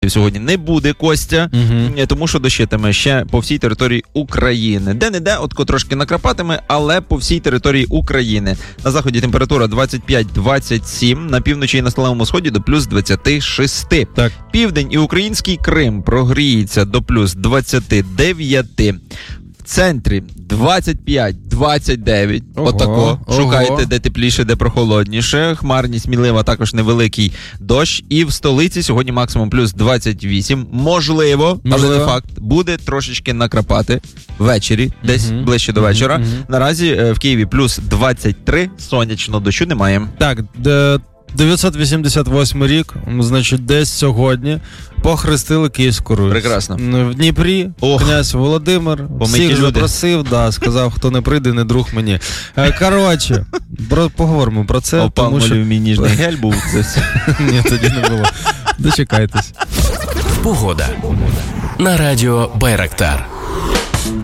Сьогодні не буде, Костя, тому що дощитиме ще по всій території України. Де-не-де, трошки накрапатиме, але по всій території України. На заході температура 25-27, на півночі і на сталевому сході до плюс 26. Так. Південь і український Крим прогріється до плюс 29. В центрі 25-29. Отако. Шукайте, де тепліше, де прохолодніше. Хмарність смілива, також невеликий дощ. І в столиці сьогодні максимум плюс 28. Можливо, але не факт, буде трошечки накрапати ввечері, десь ближче до вечора. Наразі в Києві плюс 23, сонячно, дощу немає. Так, 988 рік, значить, десь сьогодні похрестили Київську Русь. Прекрасно. В Дніпрі князь Володимир всіх запросив, заказав, хто не прийде, не друг мені. Коротше, поговоримо про це. Опалмолів мій ніжний гель був. Ні, тоді не було. Дочекайтесь. Погода. На радіо Байрактар.